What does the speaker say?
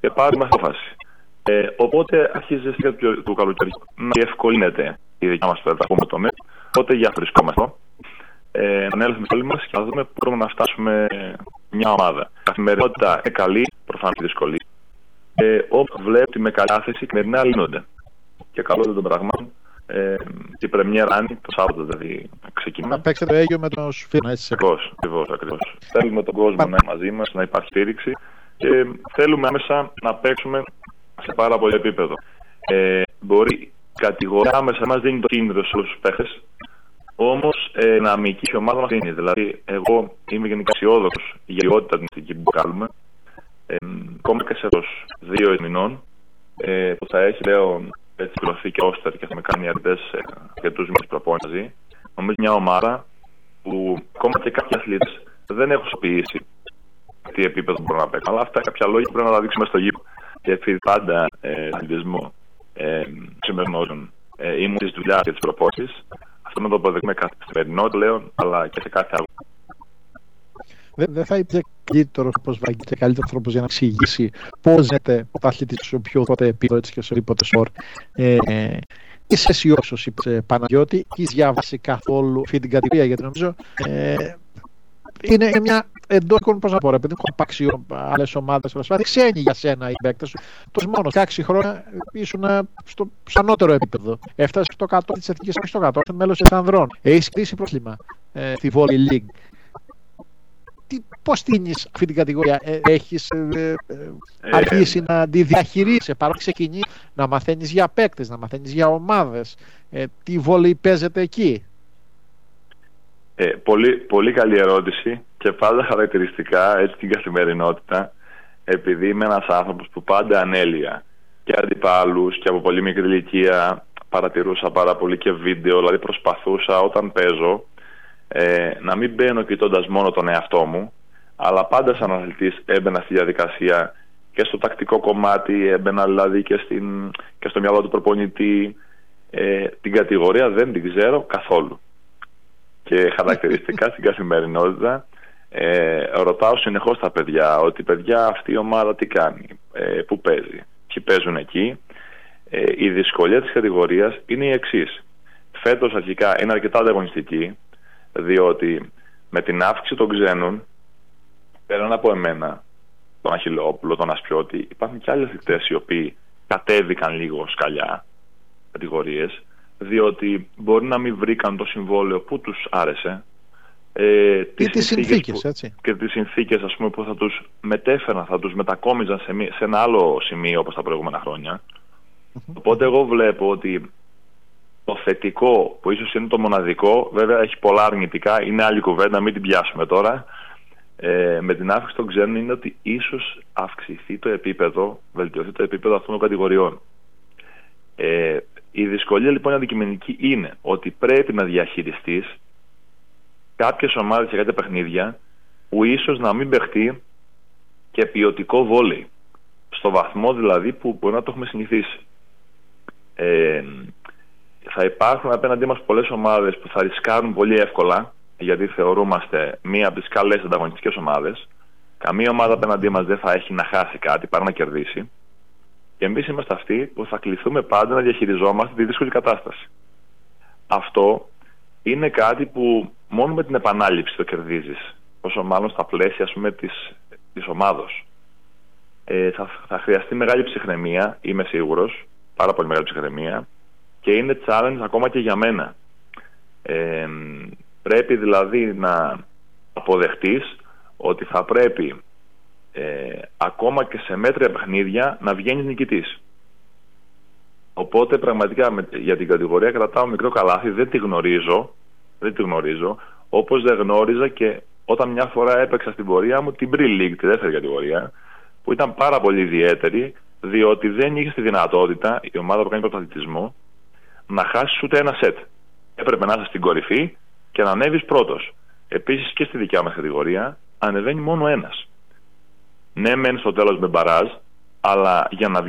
και πάρουμε απόφαση. Οπότε αρχίζει η στιγμή του καλοκαιριού να διευκολύνεται η δικιά μας πλευρά από το μέτρο. Οπότε για βρισκόμαστε εδώ. Να έλθουμε όλοι μας και να δούμε πού μπορούμε να φτάσουμε μια ομάδα. Η καθημερινότητα είναι καλή, προφανώς και δύσκολη. Όπου βλέπω ότι με καλάθεση καθημερινά λύνονται. Και καλό των πραγμάτων. Η πρεμιέρα είναι το Σάββατο, δηλαδή ξεκινάμε. Να παίξετε το Αίγιο με τους φίλους. Ακριβώς. Θέλουμε τον κόσμο να είναι μαζί μας, να υπάρχει στήριξη και θέλουμε άμεσα να παίξουμε σε πάρα πολύ επίπεδο. Μπορεί η κατηγορία άμεσα μας δίνει το κίνητρο σε όλους τους παίχτες, όμως να αμυκεί η ομάδα μας είναι. Δηλαδή, εγώ είμαι γενικά αισιόδοξος για η ποιότητα την αστική που κάνουμε. Ακόμα και σε 2 μηνών που θα έχει, λέω, έτσι πληρωθεί και όστερ και θα με κάνει αρκετούς μήνες προπόνηση. Νομίζω μια ομάδα που ακόμα και κάποιοι αθλητές δεν έχουν σωποιήσει τι επίπεδο μπορούν να παίξουν. Αλλά αυτά κάποια λόγια πρέπει να τα δείξουμε στο γήπεδο. Γιατί πάντα αθλητισμό σημερινών ήμουν τη δουλειά και τη προπόνηση. Αυτό να το αποδεχτούμε καθημερινό πλέον, αλλά και σε κάθε άλλο. Δεν θα υπήρχε καλύτερο τρόπο για να εξηγήσει πώς γίνεται ο αθλητής σε οποιοδήποτε επίπεδο και σε οποιοδήποτε σπορ. Είσαι αισιόδοξος, είπε Παναγιώτη, έχεις διαβάσει καθόλου αυτή την κατηγορία? Γιατί νομίζω είναι μια εντός εικόνα, πώς να πω, επειδή έχω υπάρξει άλλες ομάδες, δεν ξένοι για σένα οι παίκτες σου. Τόσο μόνο 16 χρόνια ήσουν στο ανώτερο επίπεδο. Έφτασε στο κατώ της εθνικής, όχι στο κατώ, ήσουν μέλος της Ανδρών. Έχεις κλείσει πρόθλημα στη Volley League. Πώς τίνεις αυτή την κατηγορία? Έχεις αρχίσει να τη διαχειρίσαι, παρόλο που ξεκινήσει να μαθαίνεις για παίκτες, να μαθαίνεις για ομάδες? Τι βόλεϊ παίζεται εκεί? Πολύ καλή ερώτηση και πάντα χαρακτηριστικά έτσι την καθημερινότητα, επειδή είμαι ένας άνθρωπος που πάντα ανέλυα και αντιπάλους και από πολύ μικρή ηλικία παρατηρούσα πάρα πολύ και βίντεο, δηλαδή προσπαθούσα όταν παίζω να μην μπαίνω κοιτώντας μόνο τον εαυτό μου, αλλά πάντα σαν αθλητής έμπαινα στη διαδικασία και στο τακτικό κομμάτι, έμπαινα δηλαδή και στο μυαλό του προπονητή. Την κατηγορία δεν την ξέρω καθόλου. Και χαρακτηριστικά στην καθημερινότητα ρωτάω συνεχώς τα παιδιά ότι παιδιά αυτή η ομάδα τι κάνει, πού παίζει, ποιοι παίζουν εκεί. Η δυσκολία της κατηγορίας είναι η εξής. Φέτος αρχικά είναι αρκετά ανταγωνιστική, διότι με την αύξηση των ξένων, πέραν από εμένα, τον Αχιλλόπουλο, τον Ασπιώτη, υπάρχουν και άλλοι αθλητές οι οποίοι κατέβηκαν λίγο σκαλιά κατηγορίες, διότι μπορεί να μην βρήκαν το συμβόλαιο που τους άρεσε, τις συνθήκες, έτσι. Και τις συνθήκες, ας πούμε, που θα τους μετέφεραν, θα τους μετακόμιζαν σε ένα άλλο σημείο όπως τα προηγούμενα χρόνια. Οπότε εγώ βλέπω ότι το θετικό, που ίσως είναι το μοναδικό, βέβαια έχει πολλά αρνητικά, είναι άλλη κουβέντα, μην την πιάσουμε τώρα, με την αύξηση των ξένων, είναι ότι ίσως αυξηθεί το επίπεδο, βελτιωθεί το επίπεδο αυτών των κατηγοριών. Η δυσκολία λοιπόν αντικειμενική είναι ότι πρέπει να διαχειριστείς κάποιες ομάδες και κάποια παιχνίδια που ίσως να μην παιχτεί και ποιοτικό βόλεϊ, στο βαθμό δηλαδή που μπορεί να το έχουμε συνηθίσει. Θα υπάρχουν απέναντί μας πολλές ομάδες που θα ρισκάρουν πολύ εύκολα, γιατί θεωρούμαστε μία από τις καλές ανταγωνιστικές ομάδες. Καμία ομάδα απέναντί μας δεν θα έχει να χάσει κάτι παρά να κερδίσει. Και εμείς είμαστε αυτοί που θα κληθούμε πάντα να διαχειριζόμαστε τη δύσκολη κατάσταση. Αυτό είναι κάτι που μόνο με την επανάληψη το κερδίζεις, όσο μάλλον στα πλαίσια, ας πούμε, της ομάδος. Θα χρειαστεί μεγάλη ψυχραιμία, είμαι σίγουρος, πάρα πολύ μεγάλη ψυχραιμία, και είναι challenge ακόμα και για μένα. Πρέπει δηλαδή να αποδεχτείς ότι θα πρέπει ακόμα και σε μέτρια παιχνίδια να βγαίνεις νικητής. Οπότε πραγματικά για την κατηγορία κρατάω μικρό καλάθι, δεν τη γνωρίζω, όπως δεν γνώριζα και όταν μια φορά έπαιξα στην πορεία μου την Pre-League, τη δεύτερη κατηγορία, που ήταν πάρα πολύ ιδιαίτερη, διότι δεν είχε τη δυνατότητα η ομάδα που κάνει πρωταθλητισμό να χάσει ούτε ένα σετ. Έπρεπε να είσαι στην κορυφή και να ανέβεις πρώτος. Επίσης και στη δικιά μας κατηγορία ανεβαίνει μόνο ένας. Ναι, μεν στο τέλος με μπαράζ, αλλά για να